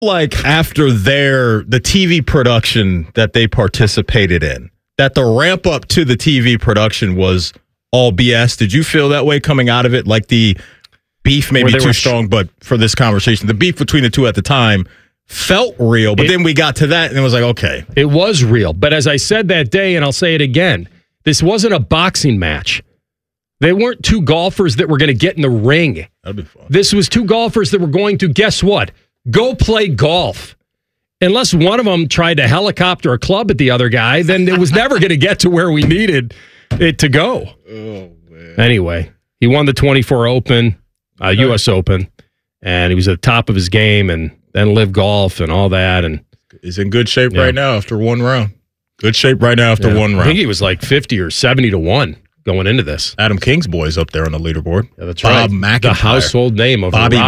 like after the TV production that they participated in, that the ramp up to the TV production was all BS. Did you feel that way coming out of it? Like the beef may be too strong, but for this conversation, the beef between the two at the time felt real, but then we got to that and it was like, okay. It was real. But as I said that day, and I'll say it again, this wasn't a boxing match. They weren't two golfers that were going to get in the ring. That'd be fun. This was two golfers that were going to, guess what? Go play golf. Unless one of them tried to helicopter a club at the other guy, then it was never going to get to where we needed it to go. Oh, man. Anyway, he won the 24 Open, U.S. Open, and he was at the top of his game, and then Live Golf and all that. And he's in good shape right now after one round. Good shape right now after one round. I think he was like 50 or 70 to 1 going into this. Adam Kingsboy's up there on the leaderboard. Yeah, that's Bob right. McIntyre. The household name of Bobby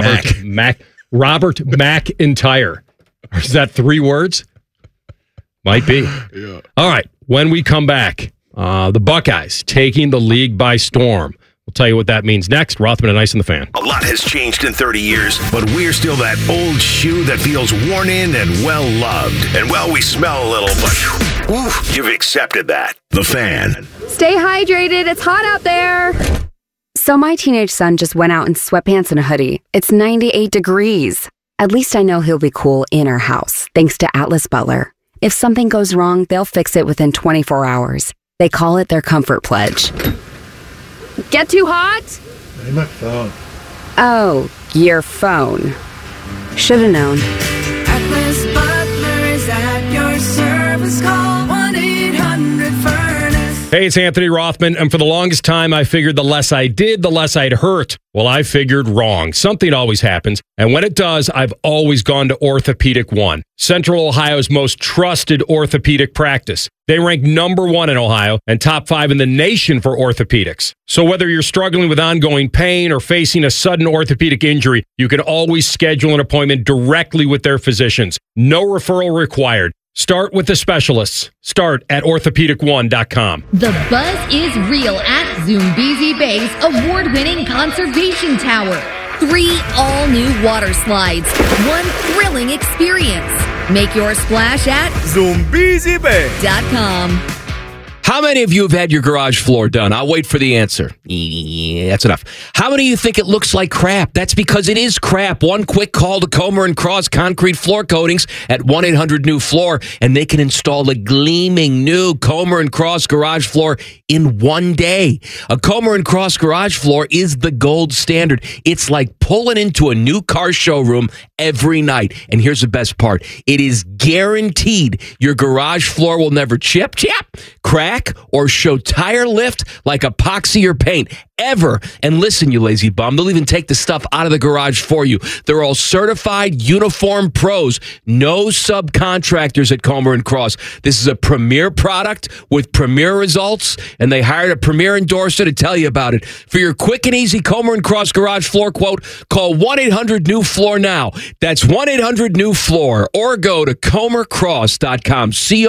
Robert McIntyre. Is that 3 words? Might be. Yeah. All right. When we come back, the Buckeyes taking the league by storm. We'll tell you what that means next. Rothman and Ice and the Fan. A lot has changed in 30 years, but we're still that old shoe that feels worn in and well-loved. And, well, we smell a little, but you've accepted that. The Fan. Stay hydrated. It's hot out there. So my teenage son just went out in sweatpants and a hoodie. It's 98 degrees. At least I know he'll be cool in our house, thanks to Atlas Butler. If something goes wrong, they'll fix it within 24 hours. They call it their comfort pledge. Get too hot? Hey, my phone. Oh, your phone. Should've known. Atlas Butler is at your service. Call 1-800-FURNACE. Hey, it's Anthony Rothman, and for the longest time, I figured the less I did, the less I'd hurt. Well, I figured wrong. Something always happens, and when it does, I've always gone to Orthopedic One, Central Ohio's most trusted orthopedic practice. They rank #1 in Ohio and top 5 in the nation for orthopedics. So whether you're struggling with ongoing pain or facing a sudden orthopedic injury, you can always schedule an appointment directly with their physicians. No referral required. Start with the specialists. Start at orthopedic1.com. The buzz is real at Zoombezi Bay's award-winning conservation tower. 3 all-new water slides. 1 thrilling experience. Make your splash at ZoombeziBay.com. How many of you have had your garage floor done? I'll wait for the answer. Yeah, that's enough. How many of you think it looks like crap? That's because it is crap. One quick call to Comer & Cross Concrete Floor Coatings at 1-800-NEW-FLOOR, and they can install a gleaming new Comer & Cross garage floor in 1 day. A Comer & Cross garage floor is the gold standard. It's like pulling into a new car showroom every night. And here's the best part. It is guaranteed your garage floor will never chip, crack, or show tire lift like epoxy or paint ever. And listen, you lazy bum, they'll even take the stuff out of the garage for you. They're all certified uniform pros, no subcontractors at Comer & Cross. This is a premier product with premier results, and they hired a premier endorser to tell you about it. For your quick and easy Comer & Cross garage floor quote, call 1-800-NEW-FLOOR now. That's 1-800-NEW-FLOOR, or go to comercross.com,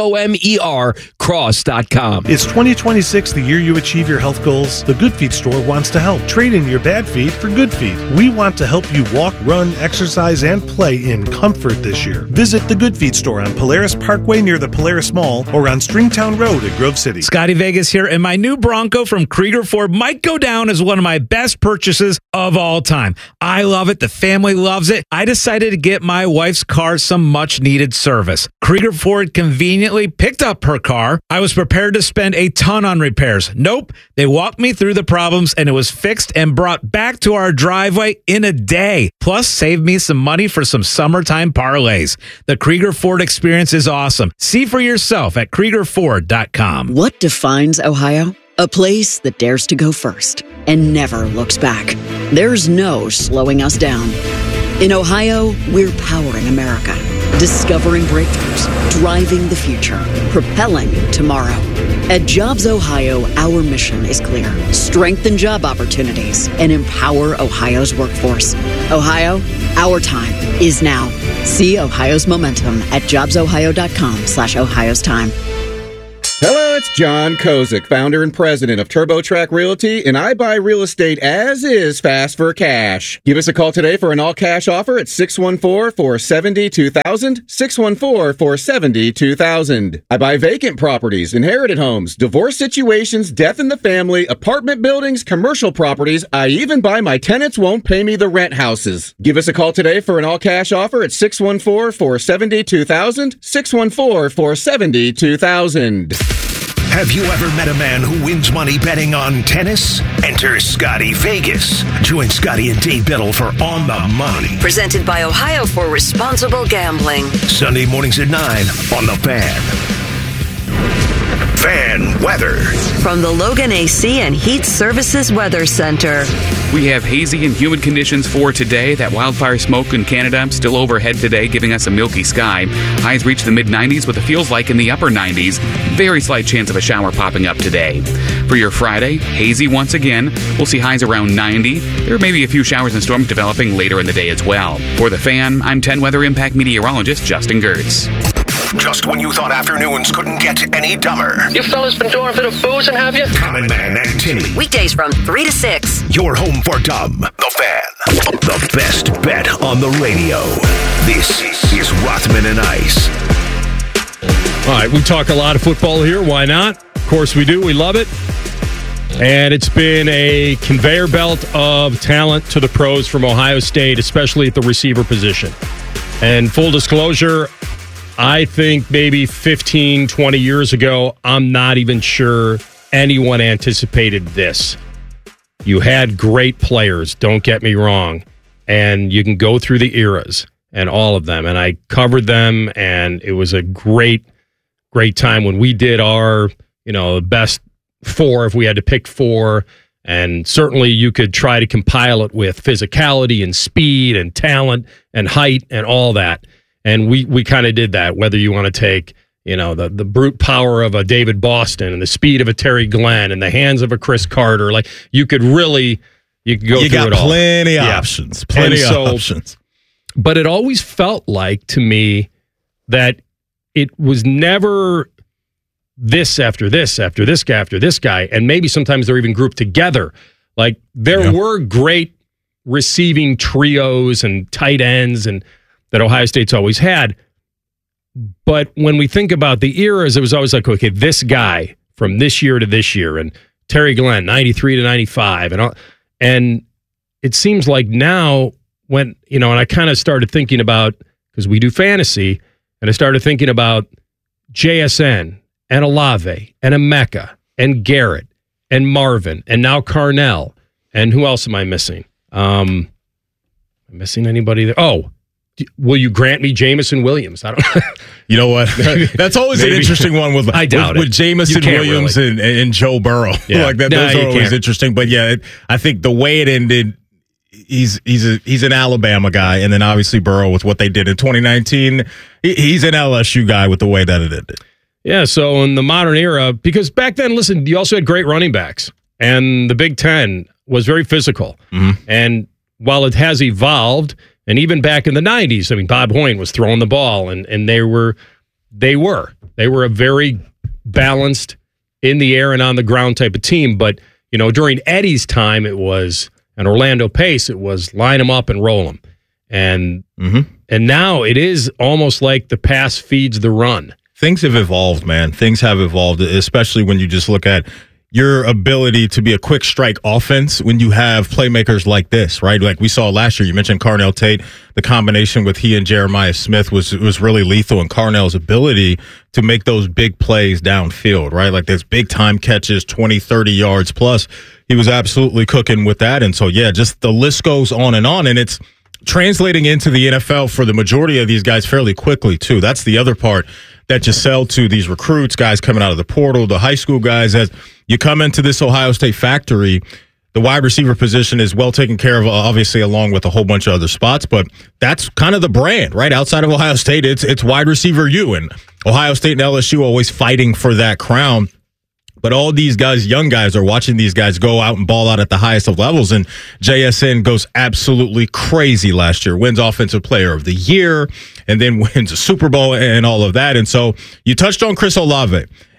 COMER cross.com. Is 2026 the year you achieve your health goals? The Good Feet store wants to help. Trade in your bad feet for good feet. We want to help you walk, run, exercise, and play in comfort this year. Visit the Good Feet store on Polaris Parkway near the Polaris Mall or on Stringtown Road at Grove City. Scotty Vegas here, and my new Bronco from Krieger Ford might go down as one of my best purchases of all time. I love it. The family loves it. I decided to get my wife's car some much-needed service. Krieger Ford conveniently picked up her car. I was prepared to spend a ton on repairs. Nope. They walked me through the problems, and it was fixed and brought back to our driveway in a day. Plus, saved me some money for some summertime parlays. The Krieger Ford experience is awesome. See for yourself at KriegerFord.com. What defines Ohio? A place that dares to go first and never looks back. There's no slowing us down. In Ohio, we're powering America, discovering breakthroughs, driving the future, propelling tomorrow. At Jobs Ohio, our mission is clear. Strengthen job opportunities and empower Ohio's workforce. Ohio, our time is now. See Ohio's momentum at jobsohio.com/Ohio's time. Hello, It's John Kozik, founder and president of TurboTrack Realty, and I buy real estate as is fast for cash. Give us a call today for an all-cash offer at 614-470-2000, 614-470-2000. I buy vacant properties, inherited homes, divorce situations, death in the family, apartment buildings, commercial properties. I even buy my tenants won't pay me the rent houses. Give us a call today for an all-cash offer at 614-470-2000, 614-470-2000. Have you ever met a man who wins money betting on tennis? Enter Scotty Vegas. Join Scotty and Dave Biddle for On the Money. Presented by Ohio for Responsible Gambling. Sunday mornings at 9 on The Fan. Fan weather. From the Logan AC and Heat Services Weather Center. We have hazy and humid conditions for today. That wildfire smoke in Canada still overhead today, giving us a milky sky. Highs reach the mid-90s with a feels like in the upper 90s. Very slight chance of a shower popping up today. For your Friday, hazy once again. We'll see highs around 90. There may be a few showers and storms developing later in the day as well. For The Fan, I'm 10 Weather Impact meteorologist Justin Gertz. Just when you thought afternoons couldn't get any dumber. You fellas been doing a bit of boozing, have you? Common Man and Timmy. Weekdays from 3 to 6. Your home for dumb. The Fan. The best bet on the radio. This is Rothman and Ice. All right, we talk a lot of football here. Why not? Of course we do. We love it. And it's been a conveyor belt of talent to the pros from Ohio State, especially at the receiver position. And full disclosure, I think maybe 15, 20 years ago, I'm not even sure anyone anticipated this. You had great players, don't get me wrong, and you can go through the eras and all of them. And I covered them, and it was a great time when we did our, best four if we had to pick four. And certainly you could try to compile it with physicality and speed and talent and height and all that. And we kind of did that, whether you want to take, the brute power of a David Boston and the speed of a Terry Glenn and the hands of a Chris Carter. Like, you could go through it all. You got plenty of options. Plenty of options. But it always felt like, to me, that it was never this after this, after this guy, after this guy. And maybe sometimes they're even grouped together. Like, there were great receiving trios and tight ends and that Ohio State's always had. But when we think about the eras, it was always like, okay, this guy from this year to this year, and Terry Glenn, 93 to 95, and it seems like now when, and I kind of started thinking about, because we do fantasy, and I started thinking about JSN and Olave and Emeka and Garrett and Marvin and now Carnell, and who else am I missing? Am I missing anybody there? Oh, will you grant me Jameson Williams? I don't. You know what? That's always an interesting one with Jameson Williams really. and Joe Burrow. Yeah. Like that. Those are always interesting. But yeah, I think the way it ended, he's an Alabama guy, and then obviously Burrow with what they did in 2019. He's an LSU guy with the way that it ended. Yeah. So in the modern era, because back then, listen, you also had great running backs, and the Big Ten was very physical. Mm-hmm. And while it has evolved. And even back in the 90s, I mean, Bob Hoyne was throwing the ball, and they were a very balanced in the air and on the ground type of team. But, during Eddie's time, it was, and Orlando Pace, it was line them up and roll them. And now it is almost like the pass feeds the run. Things have evolved, man. Things have evolved, especially when you just look at your ability to be a quick strike offense when you have playmakers like this, right? Like we saw last year, you mentioned Carnell Tate. The combination with he and Jeremiah Smith was really lethal, and Carnell's ability to make those big plays downfield, right? Like there's big time catches, 20, 30 yards plus. He was absolutely cooking with that. And so, yeah, just the list goes on, and it's translating into the NFL for the majority of these guys fairly quickly, too. That's the other part that you sell to these recruits, guys coming out of the portal, the high school guys. As you come into this Ohio State factory, the wide receiver position is well taken care of, obviously, along with a whole bunch of other spots. But that's kind of the brand, right? Outside of Ohio State, it's wide receiver U. And Ohio State and LSU always fighting for that crown. But all these guys, young guys, are watching these guys go out and ball out at the highest of levels. And JSN goes absolutely crazy last year, wins Offensive Player of the Year, and then wins a Super Bowl and all of that. And so you touched on Chris Olave.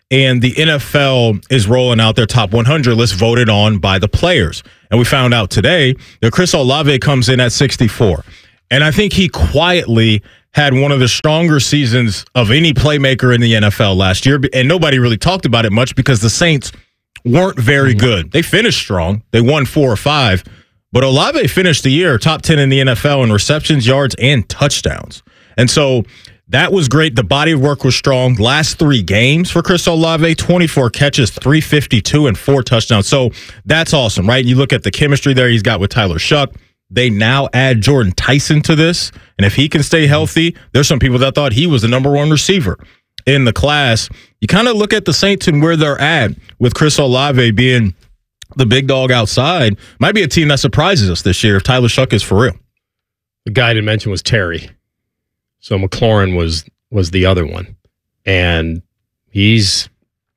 and the NFL is rolling out their top 100 list voted on by the players. And we found out today that Chris Olave comes in at 64. And I think he quietly had one of the stronger seasons of any playmaker in the NFL last year. And nobody really talked about it much because the Saints weren't very good. They finished strong. They won 4 or 5. But Olave finished the year top 10 in the NFL in receptions, yards, and touchdowns. And so that was great. The body of work was strong. Last 3 games for Chris Olave, 24 catches, 352, and 4 touchdowns. So that's awesome, right? You look at the chemistry there he's got with Tyler Shuck. They now add Jordan Tyson to this. And if he can stay healthy, there's some people that thought he was the number 1 receiver in the class. You kind of look at the Saints and where they're at with Chris Olave being the big dog outside. Might be a team that surprises us this year if Tyler Shuck is for real. The guy I didn't mention was Terry. So McLaurin was the other one. And he's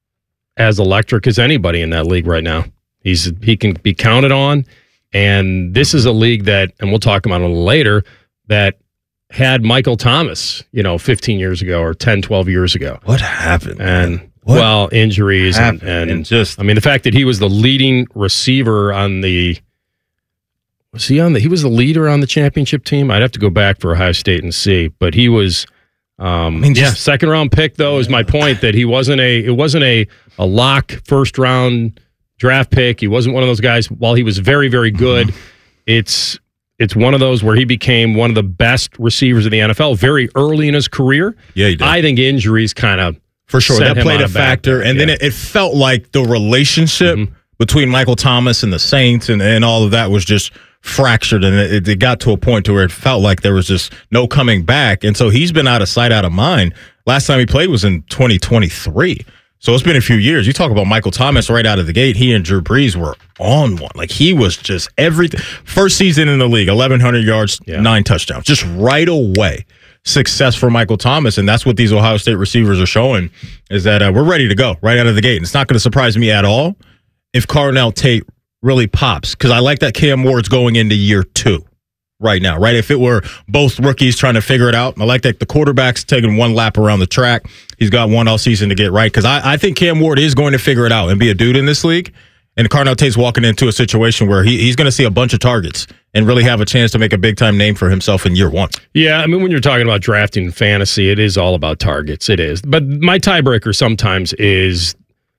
as electric as anybody in that league right now. He can be counted on. And this is a league that, and we'll talk about it a little later, that had Michael Thomas, 15 years ago or 10, 12 years ago. What happened? And, injuries and just, the fact that he was the leading receiver on he was the leader on the championship team? I'd have to go back for Ohio State and see, but he was, second round pick though is my point that it wasn't a lock first round draft pick. He wasn't one of those guys. While he was very, very good, it's one of those where he became one of the best receivers of the NFL very early in his career. Yeah, he did. I think injuries kind of for sure that played a factor, and then it felt like the relationship between Michael Thomas and the Saints and all of that was just fractured, and it got to a point to where it felt like there was just no coming back. And so he's been out of sight, out of mind. Last time he played was in 2023. So it's been a few years. You talk about Michael Thomas right out of the gate. He and Drew Brees were on one. Like he was just everything. First season in the league, 1,100 yards, 9 touchdowns. Just right away, success for Michael Thomas. And that's what these Ohio State receivers are showing is that we're ready to go right out of the gate. And it's not going to surprise me at all if Carnell Tate really pops because I like that Cam Ward's going into year 2 right now, right? If it were both rookies trying to figure it out, I like that the quarterback's taking one lap around the track. He's got one all season to get right because I think Cam Ward is going to figure it out and be a dude in this league. And Carnell Tate's walking into a situation where he's going to see a bunch of targets and really have a chance to make a big-time name for himself in year 1. Yeah, when you're talking about drafting in fantasy, it is all about targets. It is. But my tiebreaker sometimes is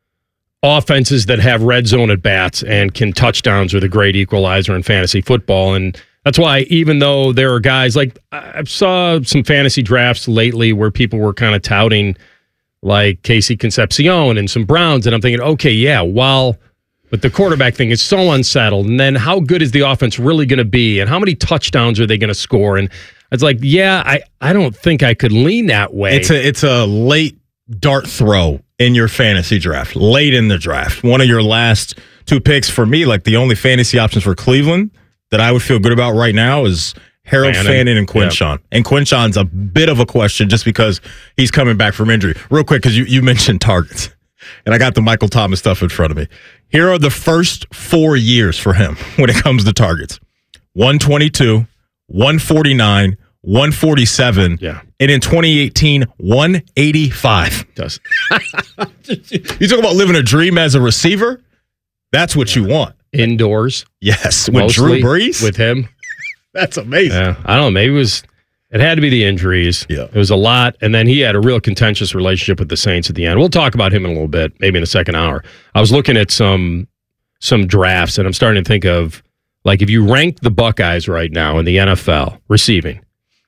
offenses that have red zone at bats and can touchdowns are the great equalizer in fantasy football. And that's why even though there are guys like I saw some fantasy drafts lately where people were kind of touting like Casey Concepcion and some Browns. And I'm thinking, okay, yeah, but the quarterback thing is so unsettled. And then how good is the offense really going to be? And how many touchdowns are they going to score? And it's like, yeah, I don't think I could lean that way. It's a late dart throw in your fantasy draft, late in the draft. One of your last 2 picks for me, like the only fantasy options for Cleveland that I would feel good about right now is Harold Fannin and Quinshon. Yep. And Quinshon's a bit of a question just because he's coming back from injury. Real quick, because you mentioned targets, and I got the Michael Thomas stuff in front of me. Here are the first 4 years for him when it comes to targets. 122, 149, 147, and in 2018, 185. You talk about living a dream as a receiver? That's what you want. Indoors. Yes, with Drew Brees. With him. That's amazing. Yeah, I don't know. Maybe it had to be the injuries. Yeah. It was a lot. And then he had a real contentious relationship with the Saints at the end. We'll talk about him in a little bit, maybe in the second hour. I was looking at some drafts, and I'm starting to think of, like, if you rank the Buckeyes right now in the NFL receiving,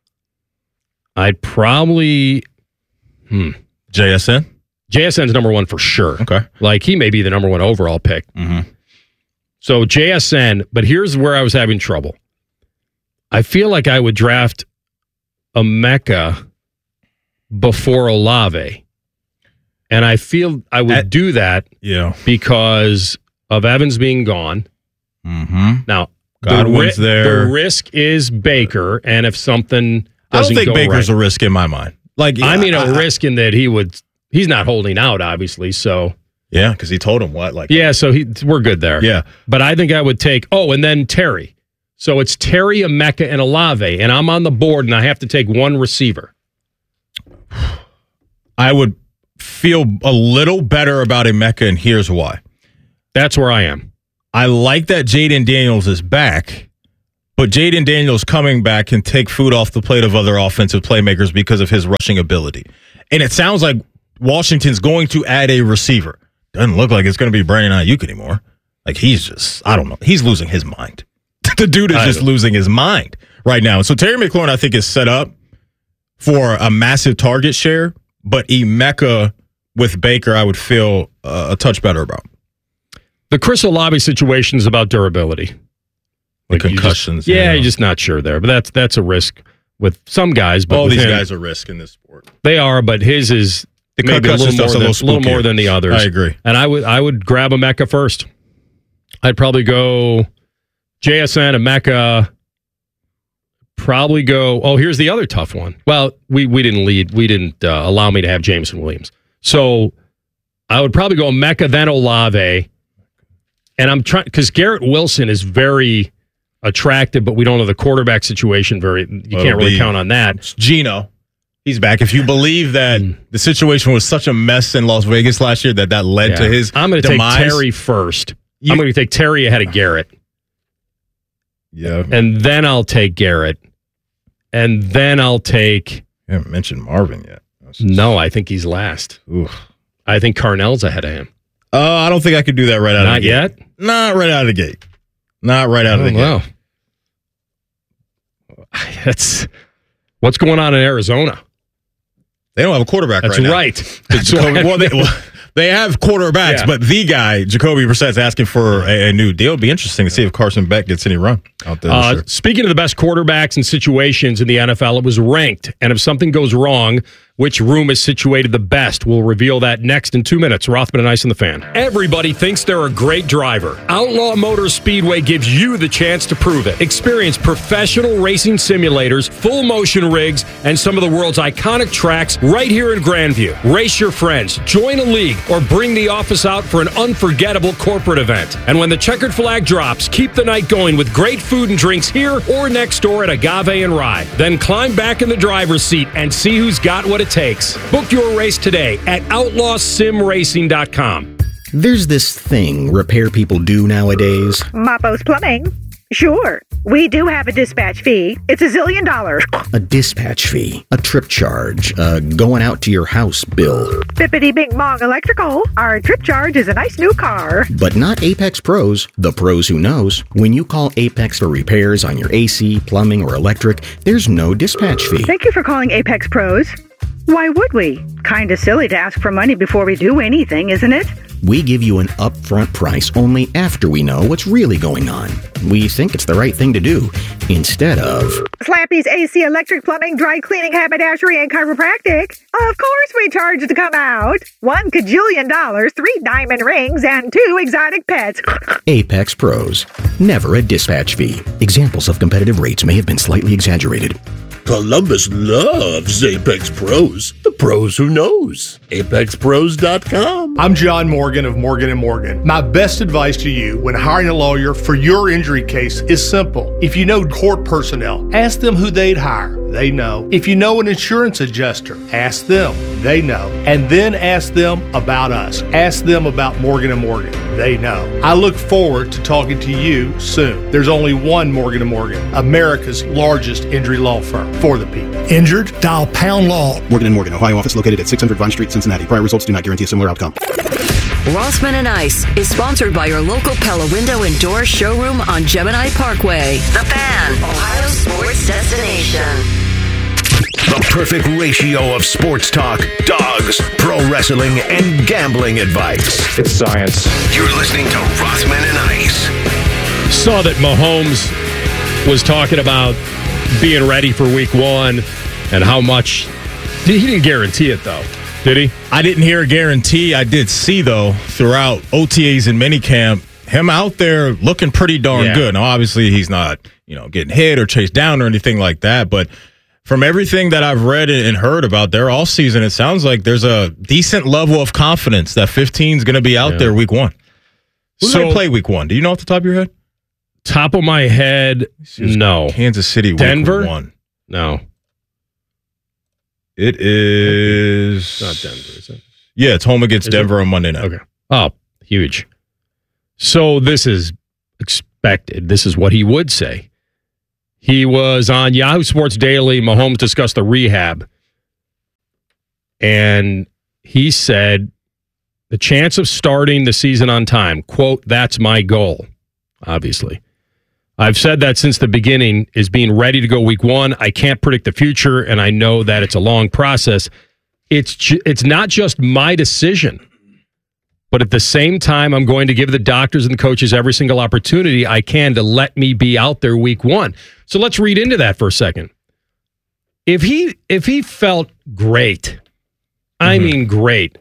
I'd probably... JSN? JSN's number 1 for sure. Okay. Like, he may be the number 1 overall pick. Mm-hmm. So JSN, but here's where I was having trouble. I feel like I would draft a Mecca before Olave. And I feel I would do that because of Evans being gone. Mm-hmm. Now, Godwin's there. The risk is Baker, and if something doesn't go right... I don't think Baker's a risk in my mind. Like, a risk in that he's not holding out, obviously, so... Yeah, because he told him what? So we're good there. Yeah. But I think I would take... Oh, and then Terry. So it's Terry, Emeka, and Olave, and I'm on the board, and I have to take one receiver. I would feel a little better about Emeka, and here's why. That's where I am. I like that Jaden Daniels is back, but Jaden Daniels coming back can take food off the plate of other offensive playmakers because of his rushing ability. And it sounds like Washington's going to add a receiver. Doesn't look like it's going to be Brandon Ayuk anymore. Like, he's just, I don't know. He's losing his mind. The dude is just losing his mind right now. So Terry McLaurin, I think, is set up for a massive target share, but Emeka with Baker, I would feel a touch better about. The Chris Olave situation is about durability. Like concussions. You're just not sure there. But that's a risk with some guys. But all these guys are risk in this sport. They are, but his is maybe a little more than the others. I agree. And I would grab Emeka first. I'd probably go JSN, Emeka. Probably go. Oh, here's the other tough one. Well, we didn't lead. We didn't allow me to have Jameson Williams. So I would probably go Emeka, then Olave. And I'm trying, because Garrett Wilson is very attractive, but we don't know the quarterback situation. You can't really count on that. It's Geno, he's back. If you believe that the situation was such a mess in Las Vegas last year that led to his I'm going to take demise. Terry first. I'm going to take Terry ahead of Garrett. Yeah. And then I'll take Garrett. And then I'll take... You haven't mentioned Marvin yet. No, I think he's last. Oof. I think Carnell's ahead of him. I don't think I could do that right out of the gate. Not yet? Not right out of the gate. Not right out of the gate. That's what's going on in Arizona. They don't have a quarterback That's right now. right. That's right. They have quarterbacks, but the guy, Jacoby Brissett's asking for a new deal. It'd be interesting to see if Carson Beck gets any run out there. Sure. Speaking of the best quarterbacks and situations in the NFL, it was ranked. And if something goes wrong, which room is situated the best? We'll reveal that next in 2 minutes. Rothman and Ice on the Fan. Everybody thinks they're a great driver. Outlaw Motors Speedway gives you the chance to prove it. Experience professional racing simulators, full motion rigs, and some of the world's iconic tracks right here in Grandview. Race your friends, join a league, or bring the office out for an unforgettable corporate event. And when the checkered flag drops, keep the night going with great food and drinks here or next door at Agave and Rye. Then climb back in the driver's seat and see who's got what it takes. Book your race today at outlawsimracing.com. There's this thing repair people do nowadays. Mapo's Plumbing. Sure, we do have a dispatch fee. It's $1 zillion. A dispatch fee, a trip charge, going out to your house bill. Bippity Bing Bong Electrical. Our trip charge is a nice new car. But not Apex Pros, the pros who knows. When you call Apex for repairs on your AC, plumbing, or electric, there's no dispatch fee. Thank you for calling Apex Pros. Why would we? Kinda silly to ask for money before we do anything, isn't it? We give you an upfront price only after we know what's really going on. We think it's the right thing to do, instead of... Slappy's AC, electric, plumbing, dry cleaning, haberdashery, and chiropractic. Of course we charge to come out. $1 kajillion, 3 diamond rings, and 2 exotic pets. Apex Pros. Never a dispatch fee. Examples of competitive rates may have been slightly exaggerated. Columbus loves Apex Pros. The pros who knows. ApexPros.com. I'm John Morgan of Morgan & Morgan. My best advice to you when hiring a lawyer for your injury case is simple. If you know court personnel, ask them who they'd hire. They know. If you know an insurance adjuster, ask them. They know. And then ask them about us. Ask them about Morgan & Morgan. They know. I look forward to talking to you soon. There's only one Morgan & Morgan, America's largest injury law firm for the people. Injured? Dial Pound Law. Morgan & Morgan, Ohio office located at 600 Vine Street, Cincinnati. Prior results do not guarantee a similar outcome. Rothman and Ice is sponsored by your local Pella Window and Door showroom on Gemini Parkway. The Fan, Ohio's sports destination. The perfect ratio of sports talk, dogs, pro wrestling, and gambling advice. It's science. You're listening to Rothman and Ice. Saw that Mahomes was talking about being ready for week 1 and how much. He didn't guarantee it, though, did he? I didn't hear a guarantee. I did see, though, throughout OTAs and minicamp, him out there looking pretty darn good. Now, obviously, he's not, getting hit or chased down or anything like that, but from everything that I've read and heard about their all season, it sounds like there's a decent level of confidence that 15 is going to be out there week 1. Who do they play week 1? Do you know off the top of your head? Top of my head, no. Kansas City, Denver? week 1. No. It is not Denver, is it? Yeah, it's home against Denver on Monday night. Okay. Oh, huge. So this is expected. This is what he would say. He was on Yahoo Sports Daily. Mahomes discussed the rehab. And he said, the chance of starting the season on time, quote, that's my goal, obviously. I've said that since the beginning, is being ready to go week 1. I can't predict the future, and I know that it's a long process. It's not just my decision, but at the same time, I'm going to give the doctors and the coaches every single opportunity I can to let me be out there week 1. So let's read into that for a second. If he felt great, I mean great,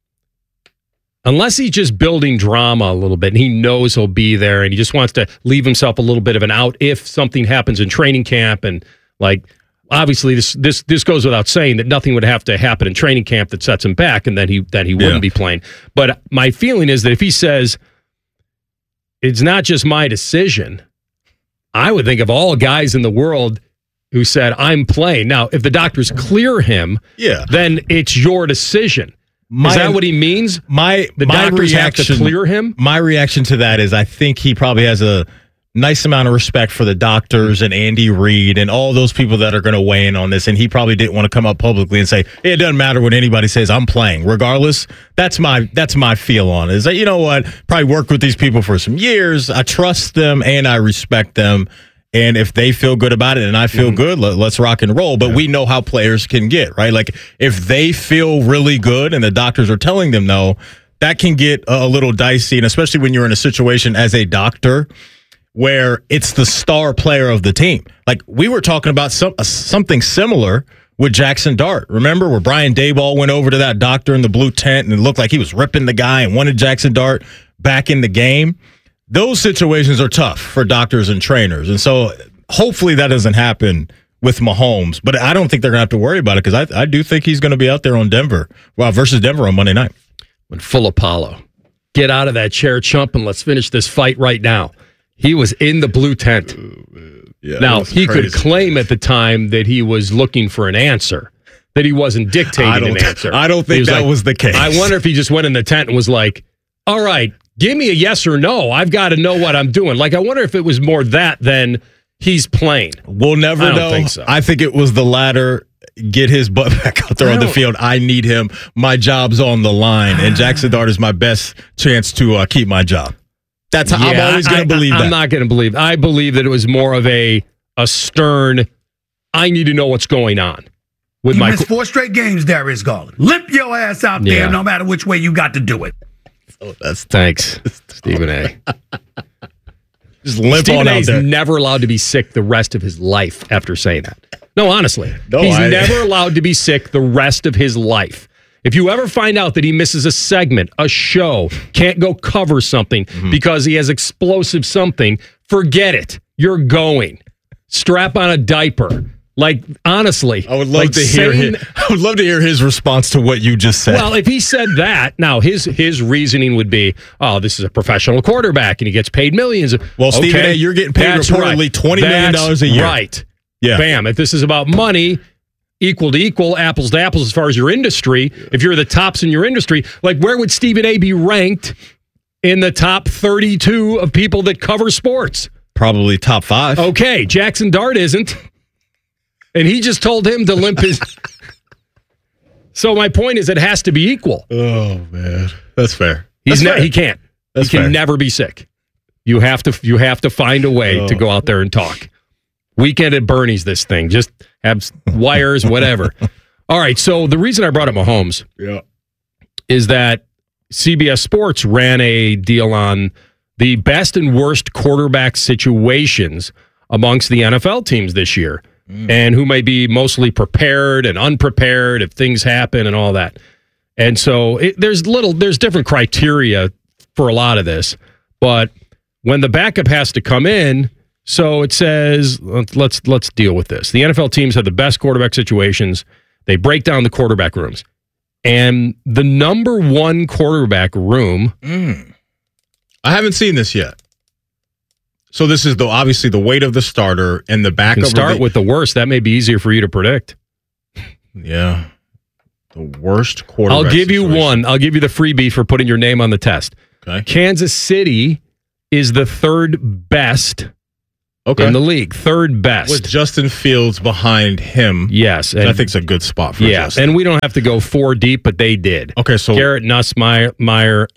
unless he's just building drama a little bit and he knows he'll be there and he just wants to leave himself a little bit of an out if something happens in training camp, and like obviously this goes without saying that nothing would have to happen in training camp that sets him back and that he wouldn't be playing. But my feeling is that if he says it's not just my decision, I would think of all guys in the world who said I'm playing. Now, if the doctors clear him, then it's your decision. Is that what he means? The doctors have to clear him? My reaction to that is I think he probably has a nice amount of respect for the doctors and Andy Reid and all those people that are going to weigh in on this. And he probably didn't want to come up publicly and say, hey, it doesn't matter what anybody says, I'm playing. Regardless, that's my feel on it. Is that, you know what, probably worked with these people for some years. I trust them and I respect them. And if they feel good about it and I feel good, let's rock and roll. But we know how players can get, right? Like if they feel really good and the doctors are telling them no, that can get a little dicey. And especially when you're in a situation as a doctor where it's the star player of the team. Like we were talking about something similar with Jackson Dart. Remember where Brian Daboll went over to that doctor in the blue tent and it looked like he was ripping the guy and wanted Jackson Dart back in the game? Those situations are tough for doctors and trainers. And so hopefully that doesn't happen with Mahomes. But I don't think they're going to have to worry about it because I do think he's going to be out there on versus Denver on Monday night. When full Apollo. Get out of that chair, chump, and let's finish this fight right now. He was in the blue tent. Yeah, now, he could claim at the time that he was looking for an answer, that he wasn't dictating an answer. I don't think that was the case. I wonder if he just went in the tent and was like, all right, give me a yes or no. I've got to know what I'm doing. Like, I wonder if it was more that than he's playing. We'll never know. Think so. I think it was the latter. Get his butt back out there on the field. I need him. My job's on the line. And Jackson Dart is my best chance to keep my job. That's how I'm always going to believe that. I'm not going to believe. I believe that it was more of a stern, I need to know what's going on. You missed 4 straight games, Darius Garland. Limp your ass out there no matter which way you got to do it. Oh, that's thanks, Stephen A. Just limp Stephen on out A's there. never allowed to be sick the rest of his life after saying that. No, honestly. No, he's never allowed to be sick the rest of his life. If you ever find out that he misses a segment, a show, can't go cover something because he has explosive something, forget it. You're going. Strap on a diaper. Like, honestly. I would love to hear his response to what you just said. Well, if he said that, now his reasoning would be, oh, this is a professional quarterback and he gets paid millions. Well, Stephen A., you're getting paid reportedly $20 million a year. Right. Yeah. Bam. If this is about money, equal to equal, apples to apples as far as your industry, if you're the tops in your industry, like where would Stephen A. be ranked in the top 32 of people that cover sports? Probably top 5. Okay. Jackson Dart isn't. And he just told him to limp his. So my point is, it has to be equal. Oh man, that's fair. He can't. He can never be sick. You have to find a way to go out there and talk. Weekend at Bernie's, this thing. Just have wires, whatever. All right. So the reason I brought up Mahomes, is that CBS Sports ran a deal on the best and worst quarterback situations amongst the NFL teams this year. And who may be mostly prepared and unprepared if things happen and all that. And so there's different criteria for a lot of this. But when the backup has to come in, so it says, let's deal with this. The NFL teams have the best quarterback situations. They break down the quarterback rooms. And the number 1 quarterback room. I haven't seen this yet. So this is obviously the weight of the starter and the backup. Start with the worst. That may be easier for you to predict. Yeah. The worst quarterback I'll give you situation. one. I'll give you the freebie for putting your name on the test. Okay. Kansas City is the third best in the league. Third best. With Justin Fields behind him. Yes. I think it's a good spot for Justin. And we don't have to go 4 deep, but they did. Okay, so Garrett Nussmeier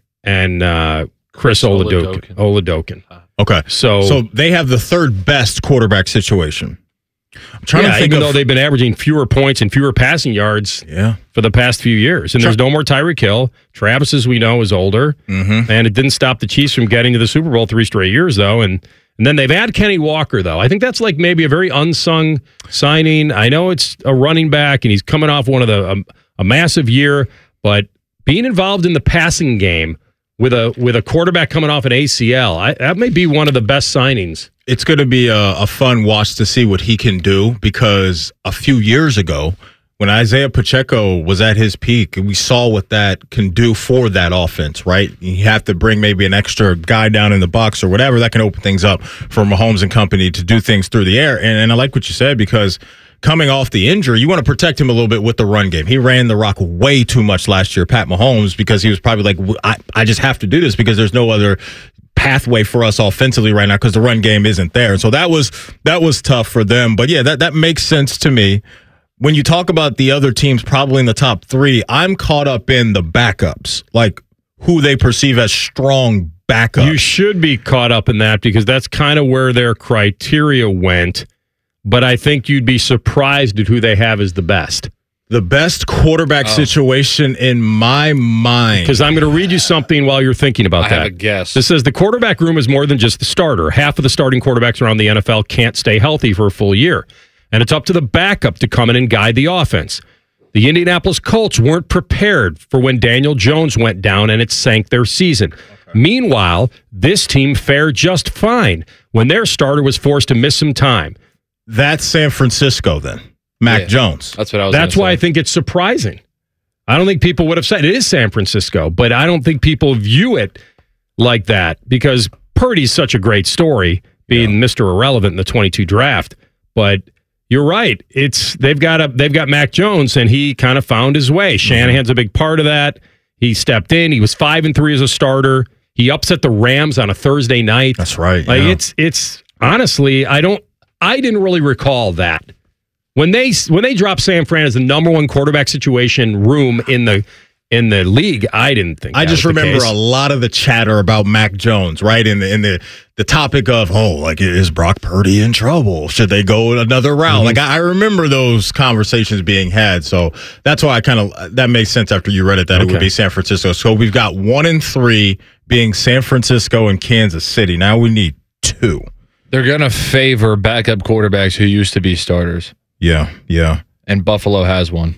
and Chris Oladokin. Okay. So they have the third best quarterback situation. I'm trying to think even though they've been averaging fewer points and fewer passing yards for the past few years. And there's no more Tyreek Hill. Travis, as we know, is older. Mm-hmm. And it didn't stop the Chiefs from getting to the Super Bowl 3 straight years, though. And then they've had Kenny Walker, though. I think that's like maybe a very unsung signing. I know it's a running back, and he's coming off one of a massive year. But being involved in the passing game with a quarterback coming off an ACL, that may be one of the best signings. It's going to be a fun watch to see what he can do, because a few years ago, when Isaiah Pacheco was at his peak, we saw what that can do for that offense, right? You have to bring maybe an extra guy down in the box or whatever. That can open things up for Mahomes and company to do things through the air. And I like what you said, because coming off the injury, you want to protect him a little bit with the run game. He ran the rock way too much last year, Pat Mahomes, because he was probably like, I just have to do this because there's no other pathway for us offensively right now because the run game isn't there. So that was tough for them. But yeah, that makes sense to me. When you talk about the other teams probably in the top 3, I'm caught up in the backups, like who they perceive as strong backups. You should be caught up in that because that's kind of where their criteria went. But I think you'd be surprised at who they have as the best. The best quarterback situation in my mind. Because I'm going to read you something while you're thinking about that. I have a guess. This says the quarterback room is more than just the starter. Half of the starting quarterbacks around the NFL can't stay healthy for a full year. And it's up to the backup to come in and guide the offense. The Indianapolis Colts weren't prepared for when Daniel Jones went down and it sank their season. Okay. Meanwhile, this team fared just fine when their starter was forced to miss some time. That's San Francisco then. Mac Jones. That's what I was That's why say. I think it's surprising. I don't think people would have said it is San Francisco, but I don't think people view it like that because Purdy's such a great story, being Mr. Irrelevant in the 22 draft. But you're right. They've got Mac Jones, and he kind of found his way. Shanahan's a big part of that. He stepped in. He was 5-3 as a starter. He upset the Rams on a Thursday night. That's right. Like it's honestly, I didn't really recall that. When they dropped San Fran as the number 1 quarterback situation room in the league, I didn't think. I just remember a lot of the chatter about Mac Jones, right? In the topic of, is Brock Purdy in trouble? Should they go another route? Like I remember those conversations being had. So that's why that makes sense after you read it that it would be San Francisco. So we've got 1 and 3 being San Francisco and Kansas City. Now we need 2. They're going to favor backup quarterbacks who used to be starters. Yeah. And Buffalo has one.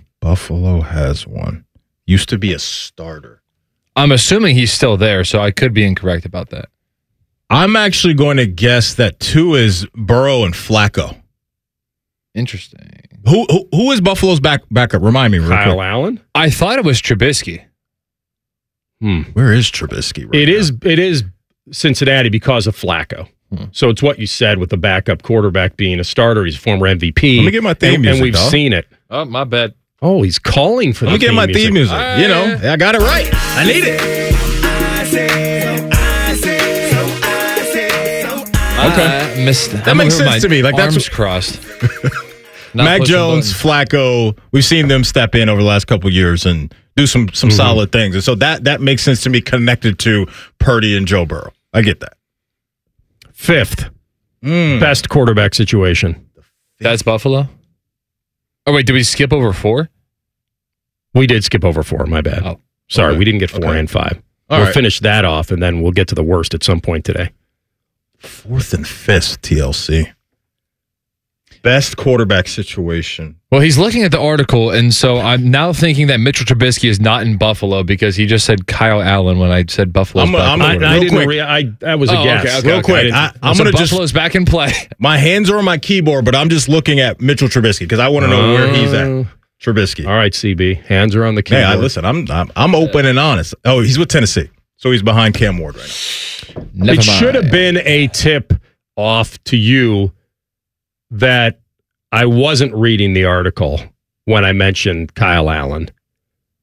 Used to be a starter. I'm assuming he's still there, so I could be incorrect about that. I'm actually going to guess that 2 is Burrow and Flacco. Interesting. Who is Buffalo's backup? Remind me real quick. Kyle Allen? I thought it was Trubisky. Where is Trubisky right now? It is Cincinnati because of Flacco. So it's what you said with the backup quarterback being a starter. He's a former MVP. Let me get my theme music, and we've seen it. Oh, my bad. Oh, he's calling for Let me get my theme music. I got it right. I need it. Okay. I missed that. That makes sense to me. Like arms that's crossed. Mac Jones, Flacco, we've seen them step in over the last couple of years and do some solid things. And so that makes sense to me connected to Purdy and Joe Burrow. I get that. 5th best quarterback situation. That's Buffalo? Oh, wait, did we skip over 4? We did skip over 4, my bad. Oh, sorry, okay. We didn't get 4 and 5. We'll finish that off, and then we'll get to the worst at some point today. 4th and 5th, TLC. Best quarterback situation. Well, he's looking at the article, and so I'm now thinking that Mitchell Trubisky is not in Buffalo because he just said Kyle Allen when I said Buffalo's back. That was a guess. Okay, real quick. I'm so going to Buffalo's back in play. My hands are on my keyboard, but I'm just looking at Mitchell Trubisky because I want to know where he's at. Trubisky. All right, CB. Hands are on the keyboard. Hey, listen, I'm open and honest. Oh, he's with Tennessee, so he's behind Cam Ward right now. It should have been a tip off to you that I wasn't reading the article when I mentioned Kyle Allen.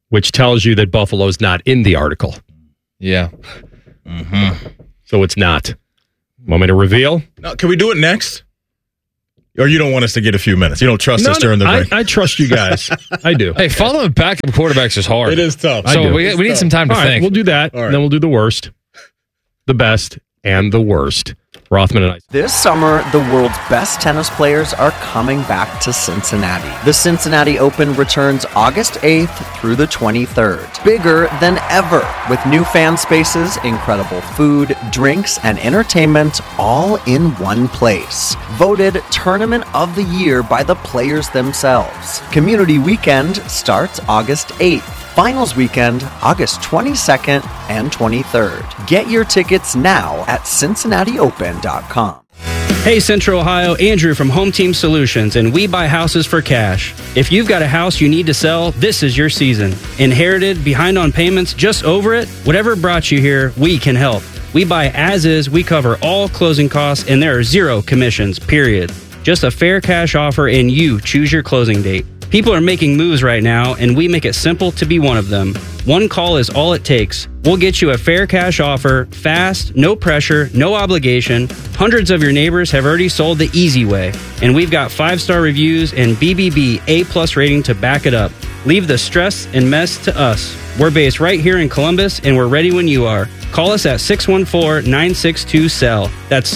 which tells you that Buffalo's not in the article. Yeah. So it's not. Want me to reveal? No, can we do it next? Or you don't want us to get a few minutes? You don't trust us during the break? I trust you guys. I do. Hey, following backup quarterbacks is hard. It is tough. So we need some time to All think. right, we'll do that. All right. Then we'll do the worst, the best, and the worst. Rothman and I. This summer, the world's best tennis players are coming back to Cincinnati. The Cincinnati Open returns August 8th through the 23rd. Bigger than ever, with new fan spaces, incredible food, drinks, and entertainment all in one place. Voted Tournament of the Year by the players themselves. Community Weekend starts August 8th. Finals weekend, August 22nd and 23rd. Get your tickets now at CincinnatiOpen.com. Hey Central Ohio, Andrew from Home Team Solutions, and we buy houses for cash. If you've got a house you need to sell, this is your season. Inherited, behind on payments, just over it? Whatever brought you here, we can help. We buy as is, we cover all closing costs, and there are zero commissions, period. Just a fair cash offer and you choose your closing date. People are making moves right now, and we make it simple to be one of them. One call is all it takes. We'll get you a fair cash offer, fast, no pressure, no obligation. Hundreds of your neighbors have already sold the easy way, and we've got 5-star reviews and BBB A+ rating to back it up. Leave the stress and mess to us. We're based right here in Columbus, and we're ready when you are. Call us at 614-962-SELL. That's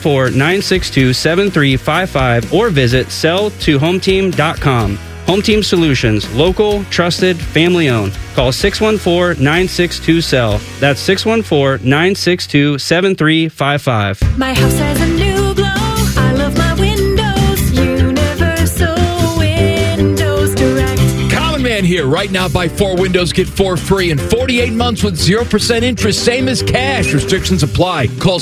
614-962-7355, or visit selltohometeam.com. Home Team Solutions, local, trusted, family-owned. Call 614-962-SELL. That's 614-962-7355. My house has a new glow. I love my windows. Universal Windows Direct. Common Man here. Right now, buy 4 windows, get 4 free, and 48 months with 0% interest, same as cash. Restrictions apply. Call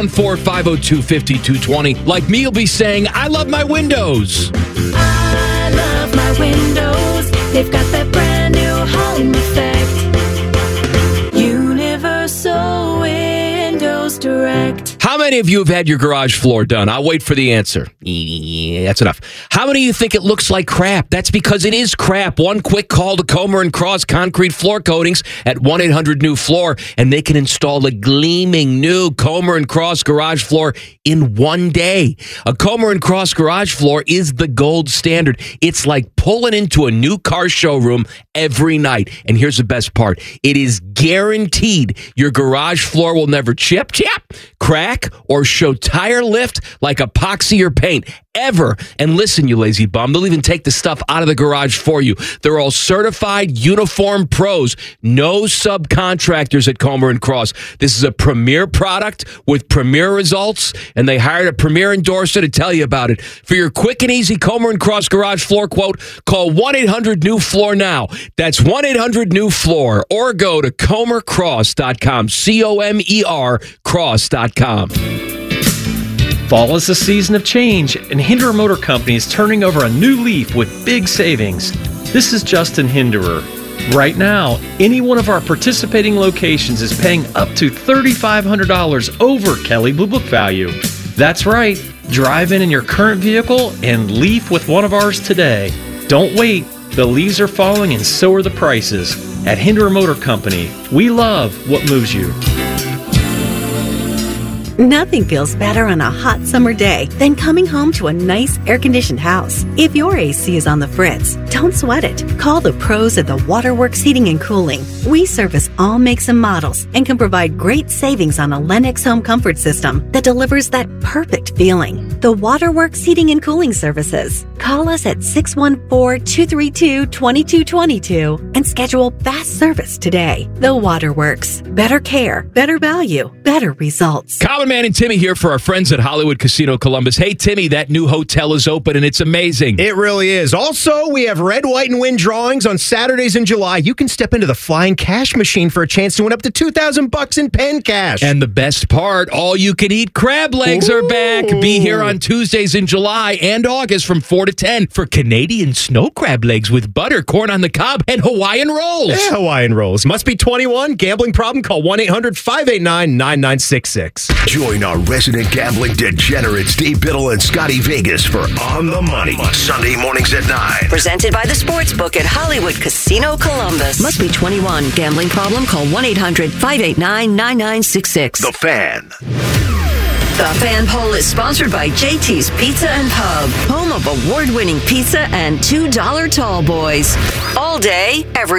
614-502-5220. Like me, you'll be saying, I love my windows. I love my windows. They've got that brand new home effect. Universal Windows Direct. How many of you have had your garage floor done? I'll wait for the answer. That's enough. How many of you think it looks like crap? That's because it is crap. One quick call to Comer and Cross Concrete Floor Coatings at 1-800-NEW-FLOOR, and they can install a gleaming new Comer and Cross garage floor in one day. A Comer and Cross garage floor is the gold standard. It's like pulling into a new car showroom every night. And here's the best part. It is guaranteed your garage floor will never chip, crack, or show tire lift like epoxy or paint ever. And listen, you lazy bum, they'll even take the stuff out of the garage for you. They're all certified uniform pros, no subcontractors at Comer and Cross. This is a premier product with premier results, and they hired a premier endorser to tell you about it. For your quick and easy Comer and Cross garage floor quote, call 1-800-NEW-FLOOR now. That's 1-800-NEW-FLOOR, or go to comercross.com, COMER cross.com. Fall is a season of change, and Hinderer Motor Company is turning over a new leaf with big savings. This is Justin Hinderer. Right now, any one of our participating locations is paying up to $3,500 over Kelley Blue Book value. That's right. Drive in your current vehicle and leaf with one of ours today. Don't wait. The leaves are falling and so are the prices. At Hinderer Motor Company, we love what moves you. Nothing feels better on a hot summer day than coming home to a nice air-conditioned house. If your AC is on the fritz, don't sweat it. Call the pros at the Waterworks Heating and Cooling. We service all makes and models and can provide great savings on a Lennox home comfort system that delivers that perfect feeling. The Waterworks Heating and Cooling Services. Call us at 614-232-2222 and schedule fast service today. The Waterworks. Better care, better value, better results. Common Man and Timmy here for our friends at Hollywood Casino Columbus. Hey, Timmy, that new hotel is open and it's amazing. It really is. Also, we have red, white, and win drawings on Saturdays in July. You can step into the flying cash machine for a chance to win up to $2,000 in pen cash. And the best part, all you can eat crab legs are back. Be here on on Tuesdays in July and August from 4 to 10 for Canadian snow crab legs with butter, corn on the cob, and Hawaiian rolls. Yeah, Hawaiian rolls. Must be 21. Gambling problem? Call 1-800-589-9966. Join our resident gambling degenerates, Dave Biddle and Scotty Vegas for On the Money. Sunday mornings at 9. Presented by the Sportsbook at Hollywood Casino Columbus. Must be 21. Gambling problem? Call 1-800-589-9966. The Fan. The Fan Poll is sponsored by JT's Pizza and Pub, home of award-winning pizza and $2 tall boys. All day, every